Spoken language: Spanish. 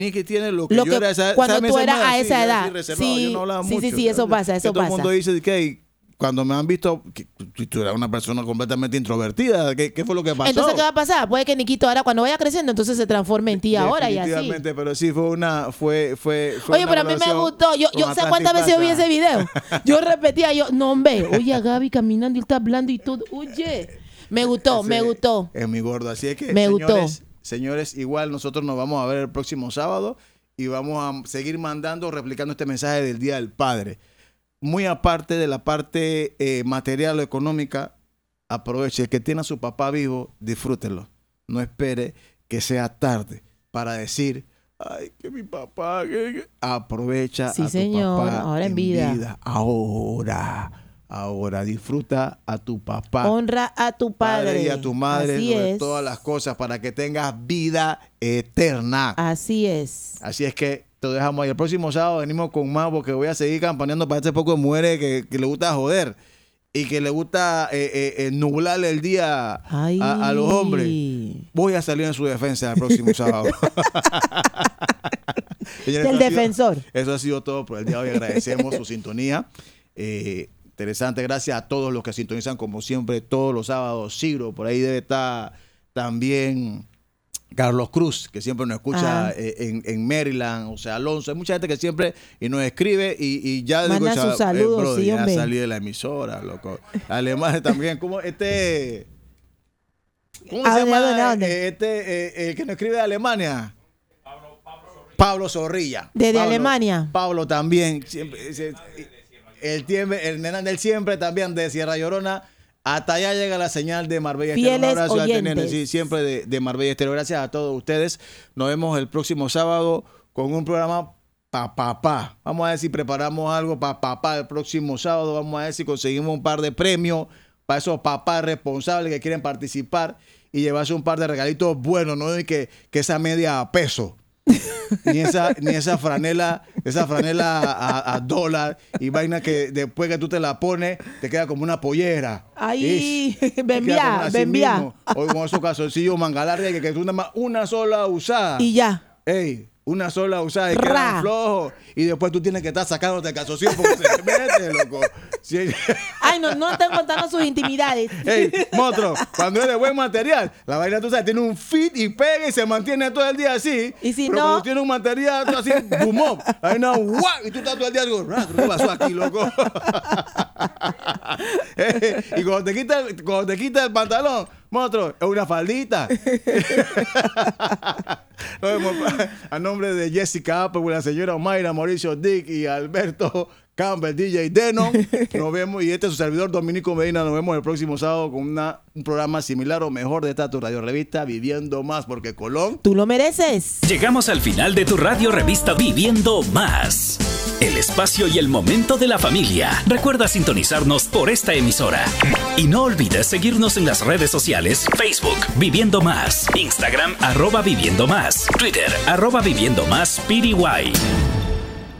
Ni que tiene lo que yo era esa, cuando tú eras a esa edad. Sí, yo no hablaba mucho. Sí, eso pasa, eso todo pasa. el mundo dice que cuando me han visto, que tú eras una persona completamente introvertida. ¿Qué fue lo que pasó? Entonces, ¿qué va a pasar? Puede que Niquito ahora, cuando vaya creciendo, entonces se transforme en ti ahora y así. Definitivamente, pero sí fue Oye, una pero a mí me gustó. Yo ¿sabes cuántas veces yo vi ese video? Yo repetía, no, hombre, oye, a Gaby caminando y él está hablando y todo. Oye, me gustó. Es mi gordo. Así es que, me gustó. Señores, igual nosotros nos vamos a ver el próximo sábado y vamos a seguir replicando este mensaje del Día del Padre. Muy aparte de la parte material o económica, aproveche. El que tiene a su papá vivo, disfrútelo. No espere que sea tarde para decir, ay, que mi papá... Aprovecha a tu papá ahora en vida. Ahora disfruta a tu papá. Honra a tu padre y a tu madre. De todas las cosas para que tengas vida eterna. Así es. Así es que te dejamos ahí. El próximo sábado venimos con más porque voy a seguir campaneando para este poco de mujeres que le gusta joder y que le gusta nublarle el día a los hombres. Voy a salir en su defensa el próximo sábado. Señores, el defensor. Eso ha sido todo por el día de hoy. Agradecemos su sintonía. Interesante. Gracias a todos los que sintonizan como siempre todos los sábados. Ciro, por ahí debe estar también Carlos Cruz, que siempre nos escucha en Maryland, o sea, Alonso. Hay mucha gente que siempre nos escribe y ya digo, sus saludos, brother, sí, ya hombre. salí de la emisora, loco. Además también, ¿cómo se llama? El que nos escribe de Alemania. Pablo Zorrilla. Desde Alemania. Pablo también. El nena del siempre también de Sierra Llorona. Hasta allá llega la señal de Marbella Estéreo. Un abrazo a sí, siempre de Marbella Estéreo. Gracias a todos ustedes. Nos vemos el próximo sábado con un programa pa' papá. Vamos a ver si preparamos algo pa' papá el próximo sábado. Vamos a ver si conseguimos un par de premios para esos papás responsables que quieren participar y llevarse un par de regalitos buenos, no de que esa media a peso. Ni esa franela a dólar y vaina que después que tú te la pones te queda como una pollera. Ahí, bembia. O con esos calzoncillos manga larga que tú nada más una sola usada. Y ya. Ey, una sola usada y quedan flojos. Y después tú tienes que estar sacándote el calzoncillo porque se te mete, loco. Sí. Ay, no están contando sus intimidades. Ey, monstruo, cuando es de buen material, la vaina tú sabes, tiene un fit y pega y se mantiene todo el día así. Y si pero no, cuando tiene un material tú así, boom up, la vaina, ¡guau! Y tú estás todo el día digo, ¿qué pasó aquí, loco? Y cuando te quita el pantalón, monstruo, es una faldita. Nos vemos a nombre de Jessica Apple, la señora Mayra, Mauricio Dick y Alberto Campbell, DJ Denon. Nos vemos, y este es su servidor Dominico Medina. Nos vemos el próximo sábado con un programa similar o mejor de esta tu radio revista Viviendo Más, porque Colón, tú lo mereces. Llegamos al final de tu radio revista Viviendo Más, el espacio y el momento de la familia. Recuerda sintonizarnos por esta emisora y no olvides seguirnos en las redes sociales: Facebook Viviendo Más, Instagram @Viviendo Más, Twitter @Viviendo Más PDY.